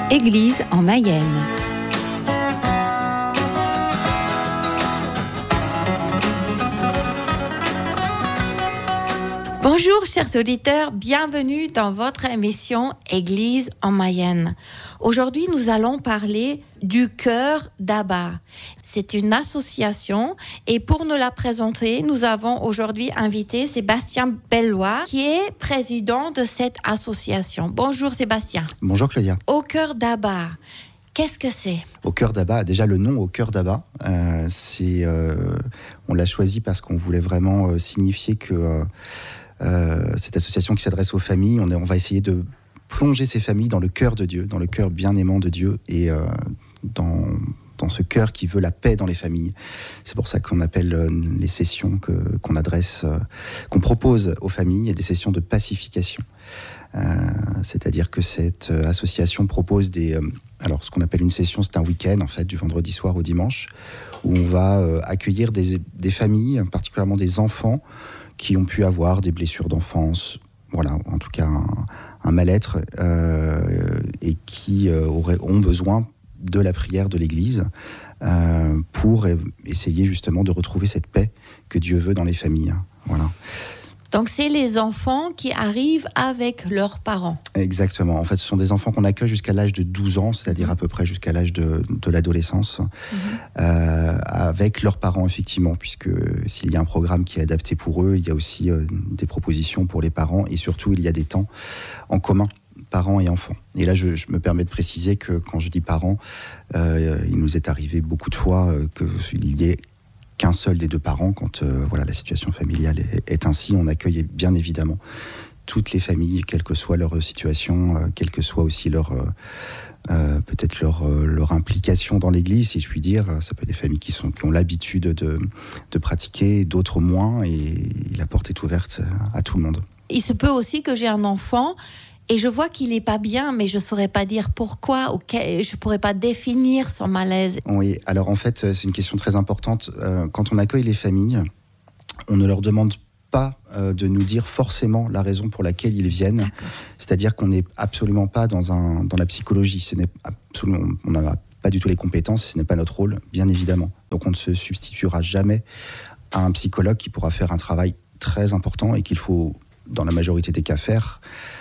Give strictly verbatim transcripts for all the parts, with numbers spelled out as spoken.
Église en Mayenne. Bonjour chers auditeurs, bienvenue dans votre émission Église en Mayenne. Aujourd'hui, nous allons parler du Cœur d'Abba. C'est une association et pour nous la présenter, nous avons aujourd'hui invité Sébastien Bellois qui est président de cette association. Bonjour Sébastien. Bonjour Claudia. Au Cœur d'Abba, qu'est-ce que c'est ? Au Cœur d'Abba, déjà le nom Au Cœur d'Abba, euh, c'est, euh, on l'a choisi parce qu'on voulait vraiment euh, signifier que euh, euh, cette association qui s'adresse aux familles, on, est, on va essayer de plonger ces familles dans le cœur de Dieu, dans le cœur bien aimant de Dieu et euh, dans, dans ce cœur qui veut la paix dans les familles. C'est pour ça qu'on appelle euh, les sessions que, qu'on adresse, euh, qu'on propose aux familles, des sessions de pacification. Euh, c'est-à-dire que cette euh, association propose des... Euh, alors, ce qu'on appelle une session, c'est un week-end, en fait, du vendredi soir au dimanche, où on va euh, accueillir des, des familles, particulièrement des enfants, qui ont pu avoir des blessures d'enfance, voilà, en tout cas un, un mal-être, euh, et qui euh, auraient, ont besoin de la prière de l'Église euh, pour essayer justement de retrouver cette paix que Dieu veut dans les familles. Voilà. Donc, c'est les enfants qui arrivent avec leurs parents. Exactement. En fait, ce sont des enfants qu'on accueille jusqu'à l'âge de douze ans, c'est-à-dire à peu près jusqu'à l'âge de, de l'adolescence, mmh. euh, avec leurs parents, effectivement, puisque s'il y a un programme qui est adapté pour eux, il y a aussi euh, des propositions pour les parents, et surtout, il y a des temps en commun, parents et enfants. Et là, je, je me permets de préciser que quand je dis parents, euh, il nous est arrivé beaucoup de fois euh, qu'il y ait qu'un seul des deux parents, quand euh, voilà, la situation familiale est, est ainsi. On accueille bien évidemment toutes les familles, quelle que soit leur situation, euh, quelle que soit aussi leur, euh, euh, peut-être leur, euh, leur implication dans l'Église, si je puis dire. Ça peut être des familles qui, sont, qui ont l'habitude de, de pratiquer, d'autres moins, et la porte est ouverte à tout le monde. Il se peut aussi que j'ai un enfant et je vois qu'il n'est pas bien, mais je ne saurais pas dire pourquoi, ou que, je ne pourrais pas définir son malaise. Oui, alors en fait, c'est une question très importante. Euh, quand on accueille les familles, on ne leur demande pas euh, de nous dire forcément la raison pour laquelle ils viennent. D'accord. C'est-à-dire qu'on n'est absolument pas dans, un, dans la psychologie. Ce n'est absolument, on n'a pas du tout les compétences, ce n'est pas notre rôle, bien évidemment. Donc on ne se substituera jamais à un psychologue qui pourra faire un travail très important et qu'il faut, dans la majorité des cas, faire.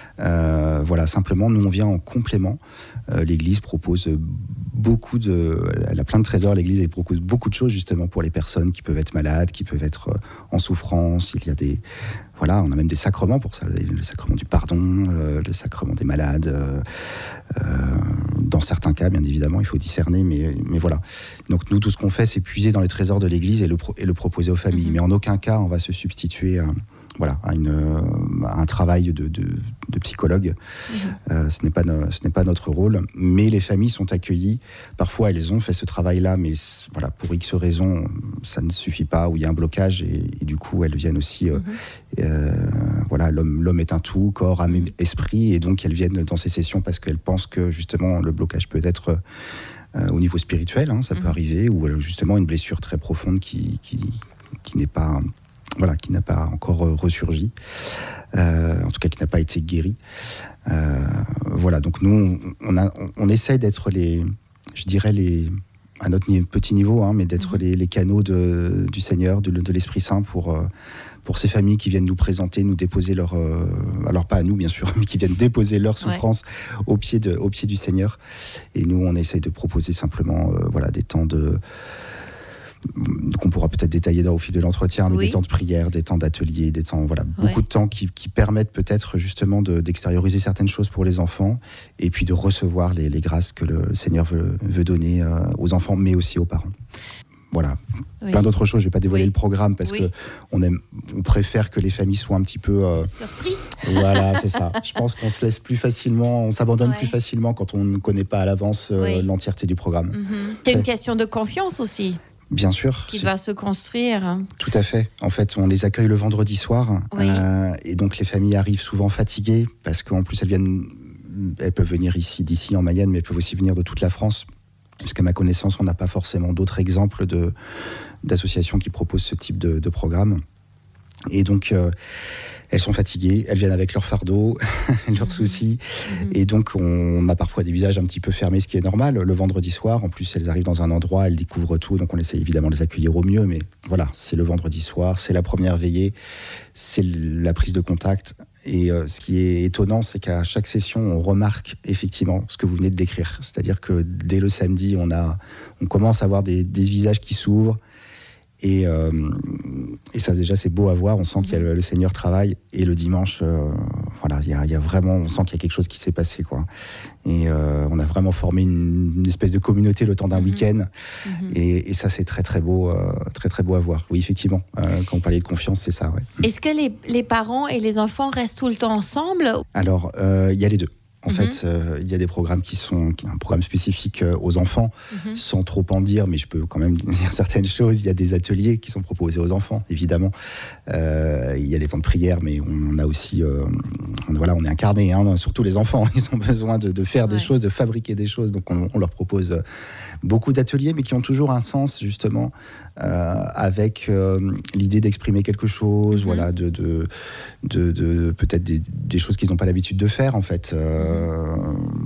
Euh, voilà, simplement, nous on vient en complément. Euh, L'Église propose beaucoup de, elle a plein de trésors. L'Église elle propose beaucoup de choses justement pour les personnes qui peuvent être malades, qui peuvent être en souffrance. Il y a des, voilà, on a même des sacrements pour ça, le sacrement du pardon, euh, le sacrement des malades. Euh, euh, dans certains cas, bien évidemment, il faut discerner, mais, mais voilà. Donc nous, tout ce qu'on fait, c'est puiser dans les trésors de l'Église et le, pro, et le proposer aux familles. Mm-hmm. Mais en aucun cas, on va se substituer à Voilà, à, une, à un travail de, de, de psychologue. Mmh. Euh, ce n'est pas no, ce n'est pas notre rôle, mais les familles sont accueillies. Parfois, elles ont fait ce travail-là, mais voilà, pour X raisons, ça ne suffit pas, ou il y a un blocage, et, et du coup, elles viennent aussi... Euh, mmh. euh, voilà, l'homme, l'homme est un tout, corps, âme, mmh. esprit, et donc elles viennent dans ces sessions parce qu'elles pensent que, justement, le blocage peut être... Euh, au niveau spirituel, hein, ça mmh. peut arriver, ou justement une blessure très profonde qui, qui, qui n'est pas... Voilà, qui n'a pas encore ressurgi, euh, en tout cas qui n'a pas été guéri. Euh, voilà, donc nous, on, on, a, on, on essaie d'être les, je dirais les, à notre niveau, petit niveau, hein, mais d'être mmh. les, les canaux de, du Seigneur, de, de l'Esprit Saint pour, pour ces familles qui viennent nous présenter, nous déposer leur, euh, alors pas à nous bien sûr, mais qui viennent déposer leur souffrance ouais. au pied de, au pied du Seigneur. Et nous, on essaie de proposer simplement, euh, voilà, des temps de qu'on pourra peut-être détailler dans, au fil de l'entretien, mais oui. des temps de prière, des temps d'atelier, des temps, voilà, beaucoup ouais. de temps qui, qui permettent peut-être justement de, d'extérioriser certaines choses pour les enfants et puis de recevoir les, les grâces que le Seigneur veut, veut donner euh, aux enfants, mais aussi aux parents. Voilà, oui. plein d'autres choses. Je ne vais pas dévoiler oui. le programme parce oui. qu'on aime, on préfère que les familles soient un petit peu... Euh, surpris. Voilà, c'est ça. Je pense qu'on se laisse plus facilement, on s'abandonne ouais. plus facilement quand on ne connaît pas à l'avance euh, oui. l'entièreté du programme. Mm-hmm. C'est une question de confiance aussi. Bien sûr. Qui va se construire. Tout à fait. En fait, on les accueille le vendredi soir. Oui. Euh, et donc, les familles arrivent souvent fatiguées parce qu'en plus, elles viennent, elles peuvent venir ici, d'ici en Mayenne, mais elles peuvent aussi venir de toute la France. Parce qu'à ma connaissance, on n'a pas forcément d'autres exemples de, d'associations qui proposent ce type de, de programme. Et donc, euh, elles sont fatiguées, elles viennent avec leur fardeau, leurs mmh. soucis, mmh. et donc on a parfois des visages un petit peu fermés, ce qui est normal. Le vendredi soir, en plus, elles arrivent dans un endroit, elles découvrent tout, donc on essaie évidemment de les accueillir au mieux, mais voilà, c'est le vendredi soir, c'est la première veillée, c'est la prise de contact. Et euh, ce qui est étonnant, c'est qu'à chaque session, on remarque effectivement ce que vous venez de décrire. C'est-à-dire que dès le samedi, on, a, on commence à avoir des, des visages qui s'ouvrent. Et, euh, et ça, déjà, c'est beau à voir. On sent qu'il y a le, le Seigneur travaille. Et le dimanche, euh, voilà, il y a, il y a vraiment, on sent qu'il y a quelque chose qui s'est passé, quoi. Et euh, on a vraiment formé une, une espèce de communauté le temps d'un mmh. week-end. Mmh. Et, et ça, c'est très, très beau, euh, très, très beau à voir. Oui, effectivement. Euh, quand on parlait de confiance, c'est ça, ouais. Est-ce que les, les parents et les enfants restent tout le temps ensemble ? Alors, euh, il y a les deux. En mmh. fait, euh, il y a des programmes qui sont un programme spécifique aux enfants, mmh. sans trop en dire, mais je peux quand même dire certaines choses. Il y a des ateliers qui sont proposés aux enfants, évidemment. Euh, il y a des temps de prière, mais on a aussi, euh, on, voilà, on est incarné, hein, surtout les enfants. Ils ont besoin de, de faire ouais. des choses, de fabriquer des choses. Donc, on, on leur propose beaucoup d'ateliers, mais qui ont toujours un sens, justement, euh, avec euh, l'idée d'exprimer quelque chose, mmh. voilà, de, de, de, de peut-être des, des choses qu'ils n'ont pas l'habitude de faire, en fait. Euh,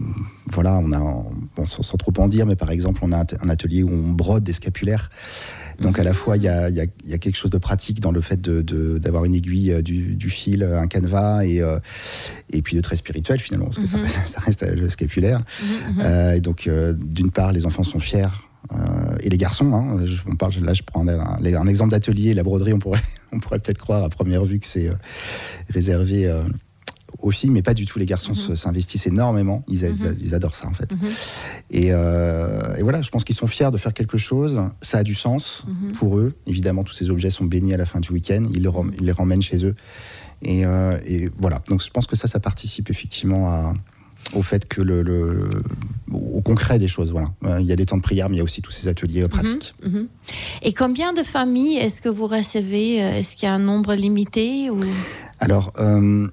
voilà, on a, bon, sans, sans trop en dire, mais par exemple, on a un atelier où on brode des scapulaires. Donc à la fois, il y a, y, a, y a quelque chose de pratique dans le fait de, de, d'avoir une aiguille, du, du fil, un canevas, et, euh, et puis de très spirituel finalement, parce que mm-hmm. ça, ça reste le scapulaire. Mm-hmm. Euh, et donc, euh, d'une part, les enfants sont fiers, euh, et les garçons, hein, je, on parle, là je prends un, un, un exemple d'atelier, la broderie, on pourrait, on pourrait peut-être croire à première vue que c'est euh, réservé... Euh, aux filles, mais pas du tout. Les garçons mmh. s'investissent énormément. Ils, mmh. ils, ils adorent ça, en fait. Mmh. Et, euh, et voilà, je pense qu'ils sont fiers de faire quelque chose. Ça a du sens mmh. pour eux. Évidemment, tous ces objets sont bénis à la fin du week-end. Ils, le, ils les ramènent chez eux. Et, euh, et voilà. Donc, je pense que ça, ça participe effectivement à, au fait que le, le, au concret des choses. Voilà. Il y a des temps de prière, mais il y a aussi tous ces ateliers euh, pratiques. Mmh. Mmh. Et combien de familles est-ce que vous recevez ? Est-ce qu'il y a un nombre limité ou... Alors... Euh,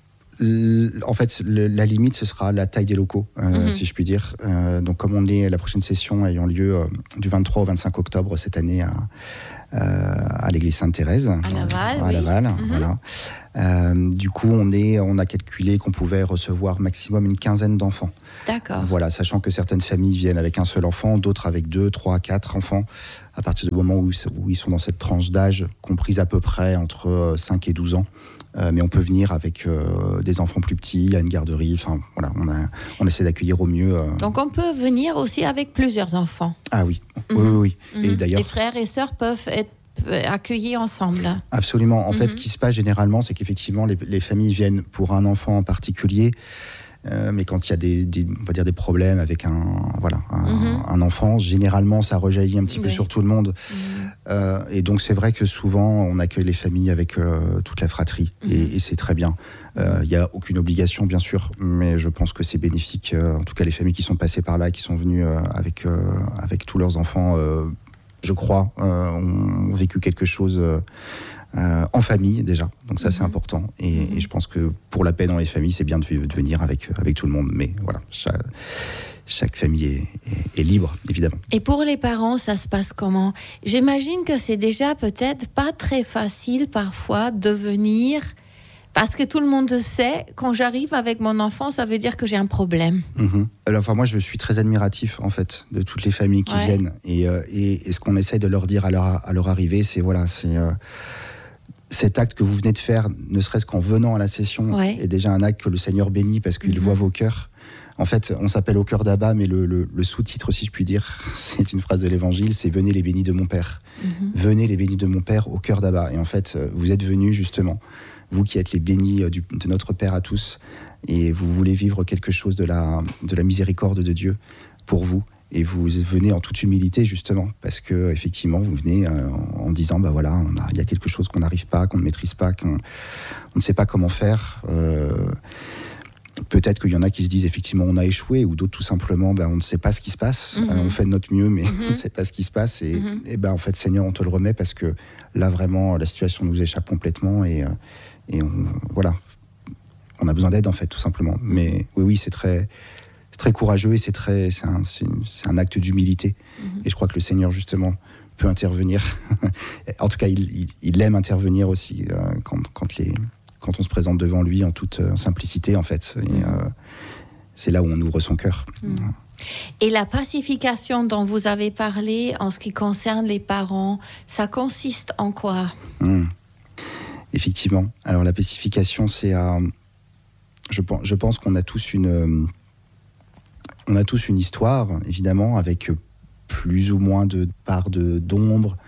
En fait, le, la limite, ce sera la taille des locaux, euh, mmh. si je puis dire. Euh, donc, comme on est la prochaine session ayant lieu euh, du vingt-trois au vingt-cinq octobre cette année à, euh, à l'église Sainte-Thérèse, à Laval, à oui. Laval, mmh. voilà. Euh, du coup, on est, on a calculé qu'on pouvait recevoir maximum une quinzaine d'enfants. D'accord. Voilà, sachant que certaines familles viennent avec un seul enfant, d'autres avec deux, trois, quatre enfants. À partir du moment où, où ils sont dans cette tranche d'âge, comprise à peu près entre cinq et douze ans. Euh, mais on peut venir avec euh, des enfants plus petits, il y a une garderie, enfin voilà, on, a, on essaie d'accueillir au mieux. Euh... Donc on peut venir aussi avec plusieurs enfants. Ah oui, mmh. oui, oui, oui. Mmh. Et d'ailleurs, les frères et sœurs peuvent être accueillis ensemble. Absolument. En mmh. fait, ce qui se passe généralement, c'est qu'effectivement, les, les familles viennent pour un enfant en particulier. Euh, mais quand il y a des, des, on va dire des problèmes avec un, voilà, un, mmh. un enfant, généralement ça rejaillit un petit oui. peu sur tout le monde. Mmh. Euh, et donc c'est vrai que souvent on accueille les familles avec euh, toute la fratrie mmh. et, et c'est très bien. Il euh, n'y a aucune obligation bien sûr, mais je pense que c'est bénéfique. Euh, en tout cas les familles qui sont passées par là, qui sont venues euh, avec, euh, avec tous leurs enfants, euh, je crois, euh, ont vécu quelque chose... Euh, Euh, en famille déjà, donc ça mmh. c'est important et, mmh. et je pense que pour la paix dans les familles c'est bien de, de venir avec, avec tout le monde, mais voilà, chaque, chaque famille est, est, est libre évidemment. Et pour les parents ça se passe comment ? J'imagine que c'est déjà peut-être pas très facile parfois de venir, parce que tout le monde sait, quand j'arrive avec mon enfant ça veut dire que j'ai un problème. Mmh. Alors enfin moi je suis très admiratif en fait de toutes les familles qui ouais. viennent et, euh, et, et ce qu'on essaie de leur dire à leur, à leur arrivée c'est voilà, c'est euh, cet acte que vous venez de faire, ne serait-ce qu'en venant à la session, ouais. est déjà un acte que le Seigneur bénit parce qu'il mmh. voit vos cœurs. En fait, on s'appelle Au cœur d'Abba, mais le, le, le sous-titre, si je puis dire, c'est une phrase de l'Évangile, c'est « Venez les bénis de mon Père mmh. ». Venez les bénis de mon Père au cœur d'Abba. Et en fait, vous êtes venus justement, vous qui êtes les bénis du, de notre Père à tous, et vous voulez vivre quelque chose de la, de la miséricorde de Dieu pour vous. Et vous venez en toute humilité justement parce que effectivement vous venez euh, en disant bah voilà, on a, il y a quelque chose qu'on n'arrive pas, qu'on ne maîtrise pas, qu'on on ne sait pas comment faire. Euh, peut-être qu'il y en a qui se disent effectivement on a échoué, ou d'autres tout simplement bah, on ne sait pas ce qui se passe. Mm-hmm. Euh, on fait de notre mieux mais mm-hmm. on ne sait pas ce qui se passe et, mm-hmm. et ben en fait Seigneur on te le remet parce que là vraiment la situation nous échappe complètement et euh, et on, voilà on a besoin d'aide en fait tout simplement. Mais oui oui c'est très C'est très courageux et c'est, très, c'est, un, c'est, une, c'est un acte d'humilité. Mmh. Et je crois que le Seigneur, justement, peut intervenir. En tout cas, il, il, il aime intervenir aussi euh, quand, quand, les, quand on se présente devant lui en toute euh, simplicité, en fait. Et, euh, c'est là où on ouvre son cœur. Mmh. Et la pacification dont vous avez parlé en ce qui concerne les parents, ça consiste en quoi ? mmh. Effectivement. Alors la pacification, c'est... Euh, je, je pense qu'on a tous une... Euh, on a tous une histoire, évidemment, avec plus ou moins de parts de, d'ombre,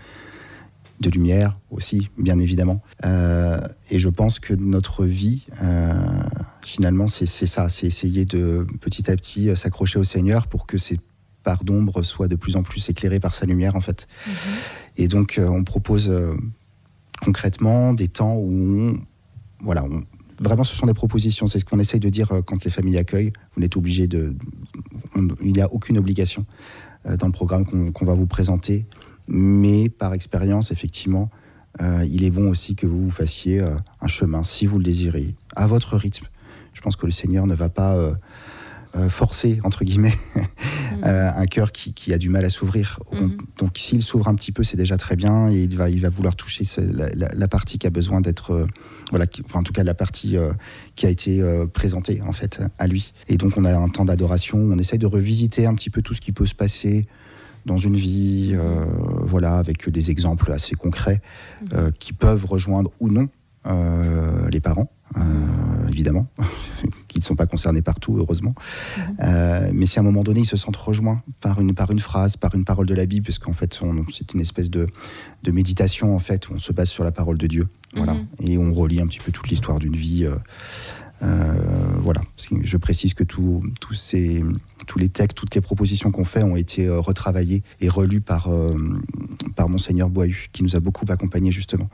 de lumière aussi, bien évidemment. Euh, et je pense que notre vie, euh, finalement, c'est, c'est ça, c'est essayer de petit à petit s'accrocher au Seigneur pour que ces parts d'ombre soient de plus en plus éclairées par sa lumière, en fait. Mmh. Et donc, euh, on propose euh, concrètement des temps où on, voilà, on, vraiment, ce sont des propositions. C'est ce qu'on essaye de dire euh, quand les familles accueillent. Vous n'êtes obligé de, on, il n'y a aucune obligation euh, dans le programme qu'on, qu'on va vous présenter. Mais par expérience, effectivement, euh, il est bon aussi que vous vous fassiez euh, un chemin, si vous le désirez, à votre rythme. Je pense que le Seigneur ne va pas euh, euh, forcer, entre guillemets, mmh. euh, un cœur qui, qui a du mal à s'ouvrir. Mmh. On, donc s'il s'ouvre un petit peu, c'est déjà très bien, et il va, il va vouloir toucher la, la, la partie qui a besoin d'être... Euh, voilà, qui, enfin, en tout cas, la partie euh, qui a été euh, présentée, en fait, à lui. Et donc, on a un temps d'adoration, on essaye de revisiter un petit peu tout ce qui peut se passer dans une vie, euh, voilà, avec des exemples assez concrets euh, qui peuvent rejoindre ou non euh, les parents, euh, évidemment, qui ne sont pas concernés partout, heureusement. Mmh. Euh, mais si à un moment donné, ils se sentent rejoints par une, par une phrase, par une parole de la Bible, parce qu'en fait, on, c'est une espèce de, de méditation, en fait, où on se base sur la parole de Dieu, voilà, mmh. et on relie un petit peu toute l'histoire d'une vie. Euh, Euh, voilà, je précise que tout, tout ces, tous les textes, toutes les propositions qu'on fait ont été euh, retravaillées et relues par, euh, par Monseigneur Boihu, qui nous a beaucoup accompagnés justement.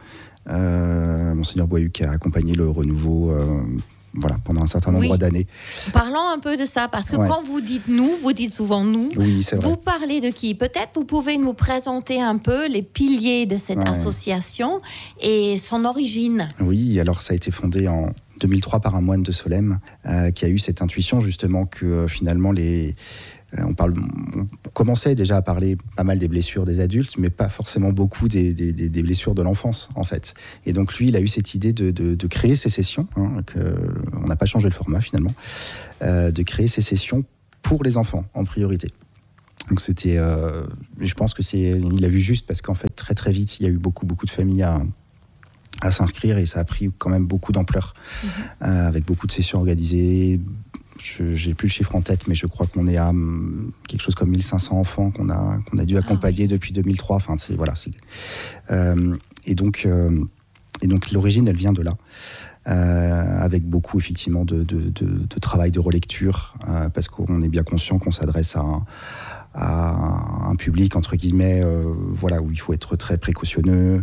Euh, Monseigneur Boihu qui a accompagné le renouveau euh, voilà, pendant un certain nombre oui. d'années. Parlons un peu de ça, parce que ouais. quand vous dites nous, vous dites souvent nous. Oui, c'est vrai. Vous parlez de qui ? Peut-être vous pouvez nous présenter un peu les piliers de cette ouais. association et son origine. Oui, alors ça a été fondé en deux mille trois par un moine de Solesmes euh, qui a eu cette intuition justement que euh, finalement les euh, on parle on commençait déjà à parler pas mal des blessures des adultes, mais pas forcément beaucoup des, des, des blessures de l'enfance en fait. Et donc lui il a eu cette idée de, de, de créer ces sessions, hein, que, on n'a pas changé le format finalement, euh, de créer ces sessions pour les enfants en priorité. Donc c'était, euh, je pense que c'est, il a vu juste parce qu'en fait très très vite il y a eu beaucoup beaucoup de familles à à s'inscrire et ça a pris quand même beaucoup d'ampleur mmh. euh, avec beaucoup de sessions organisées. Je n'ai plus le chiffre en tête, mais je crois qu'on est à um, quelque chose comme mille cinq cents enfants qu'on a, qu'on a dû accompagner ah, oui. depuis deux mille trois. Enfin, c'est, voilà, c'est, euh, et, donc, euh, et donc l'origine, elle vient de là. Euh, avec beaucoup effectivement de, de, de, de travail de relecture, euh, parce qu'on est bien conscient qu'on s'adresse à un, à un public, entre guillemets, euh, voilà, où il faut être très précautionneux. Mmh.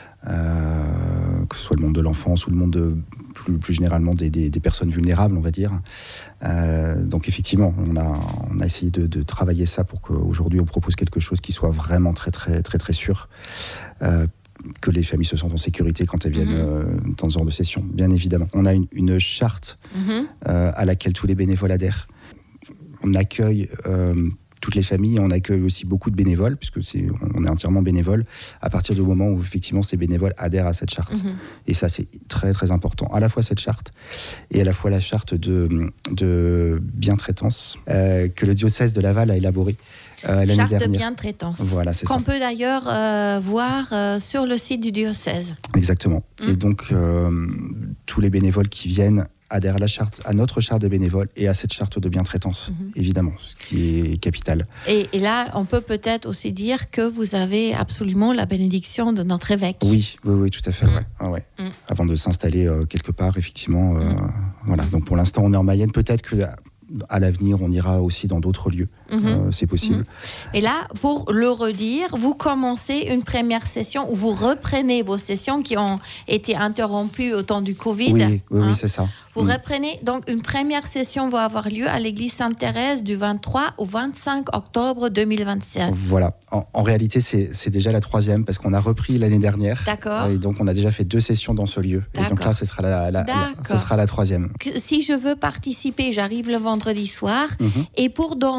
Euh, que ce soit le monde de l'enfance ou le monde de, plus, plus généralement des, des, des personnes vulnérables, on va dire. Euh, donc effectivement, on a, on a essayé de, de travailler ça pour qu'aujourd'hui on propose quelque chose qui soit vraiment très très très très sûr, euh, que les familles se sentent en sécurité quand elles viennent mmh. euh, dans ce genre de session, bien évidemment. On a une, une charte mmh. euh, à laquelle tous les bénévoles adhèrent. On accueille euh, toutes les familles, on accueille aussi beaucoup de bénévoles, puisque c'est, on est entièrement bénévoles, à partir du moment où effectivement ces bénévoles adhèrent à cette charte. Mmh. Et ça, c'est très très important. À la fois cette charte, et à la fois la charte de, de bientraitance euh, que le diocèse de Laval a élaborée euh, l'année charte dernière. de bientraitance. Voilà, c'est Qu'on ça. peut d'ailleurs euh, voir euh, sur le site du diocèse. Exactement. Mmh. Et donc, euh, tous les bénévoles qui viennent adhèrent à, la charte, à notre charte de bénévoles et à cette charte de bientraitance, mmh. évidemment, ce qui est capital. Et, et là, on peut peut-être aussi dire que vous avez absolument la bénédiction de notre évêque. Oui, oui, oui, tout à fait. Mmh. Ouais. Ah, ouais. Mmh. Avant de s'installer euh, quelque part, effectivement. Euh, mmh. Voilà. Donc pour l'instant, on est en Mayenne. Peut-être que à l'avenir, on ira aussi dans d'autres lieux. Mmh. Euh, c'est possible. Mmh. Et là, pour le redire, vous commencez une première session où vous reprenez vos sessions qui ont été interrompues au temps du Covid. Oui, oui, hein. oui, c'est ça. Vous mmh. reprenez, donc une première session va avoir lieu à l'église Sainte-Thérèse du vingt-trois au vingt-cinq octobre deux mille vingt-sept. Voilà. En, en réalité, c'est, c'est déjà la troisième parce qu'on a repris l'année dernière. D'accord. Et donc, on a déjà fait deux sessions dans ce lieu. D'accord. Et donc là, ce sera la, la, la, ce sera la troisième. Si je veux participer, j'arrive le vendredi soir. Mmh. Et pour dormir,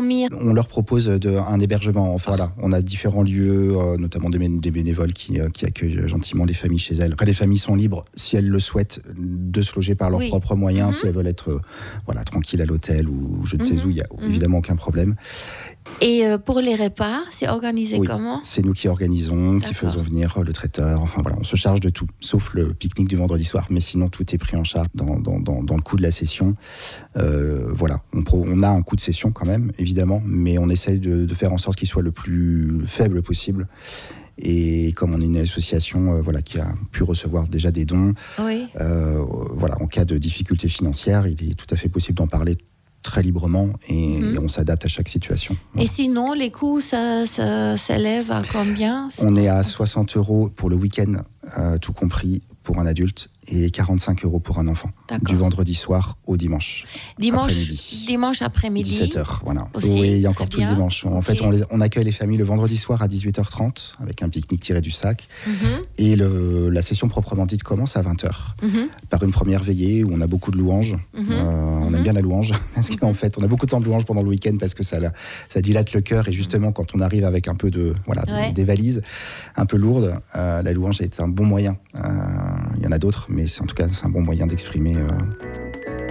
on leur propose de, un hébergement. Enfin, voilà, on a différents lieux, euh, notamment des, des bénévoles qui, euh, qui accueillent gentiment les familles chez elles. Après, les familles sont libres, si elles le souhaitent, de se loger par leurs oui. propres moyens. Mm-hmm. Si elles veulent être euh, voilà, tranquilles à l'hôtel ou je ne sais mm-hmm. où, il n'y a mm-hmm. évidemment aucun problème. Et euh, pour les repas, c'est organisé oui, comment ? C'est nous qui organisons, D'accord. qui faisons venir le traiteur. Enfin voilà, on se charge de tout, sauf le pique-nique du vendredi soir. Mais sinon, tout est pris en charge dans, dans, dans, dans le coût de la session. Euh, voilà, on, pro, on a un coût de session quand même, évidemment, mais on essaye de, de faire en sorte qu'il soit le plus faible possible. Et comme on est une association euh, voilà, qui a pu recevoir déjà des dons, oui. euh, voilà, en cas de difficultés financières, il est tout à fait possible d'en parler très librement et, mmh. et on s'adapte à chaque situation. Voilà. Et sinon, les coûts, ça, ça s'élève à combien ? On est à soixante euros pour le week-end, euh, tout compris, pour un adulte, et quarante-cinq euros pour un enfant. D'accord. Du vendredi soir au dimanche, dimanche après-midi. Dimanche après-midi. dix-sept heures, voilà. Aussi, oui, il y a encore tout bien. le dimanche. En okay. fait, on, les, on accueille les familles le vendredi soir à dix-huit heures trente, avec un pique-nique tiré du sac. Mm-hmm. Et le, la session proprement dite commence à vingt heures, mm-hmm. par une première veillée où on a beaucoup de louanges. Mm-hmm. Euh, on mm-hmm. aime bien la louange, parce mm-hmm. qu'en fait, on a beaucoup de temps de louanges pendant le week-end, parce que ça, ça dilate le cœur. Et justement, mm-hmm. quand on arrive avec un peu de, voilà, de, ouais. des valises un peu lourdes, euh, la louange est un bon moyen. Euh, il y en a d'autres, mais c'est, en tout cas, c'est un bon moyen d'exprimer euh,